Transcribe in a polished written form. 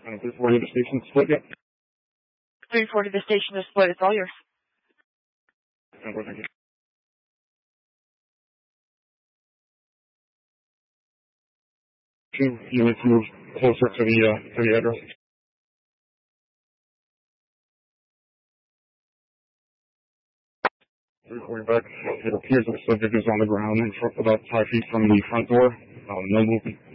And 340 the station split yet? 340 the station is split. It's all yours. And thank you. 2 units move closer to the address. Reporting back, it appears that the subject is on the ground in front, about 5 feet from the front door. No movement.